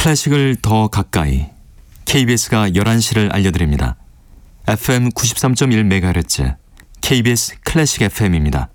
클래식을 더 가까이 KBS가 11시를 알려드립니다. FM 93.1MHz KBS 클래식 FM입니다.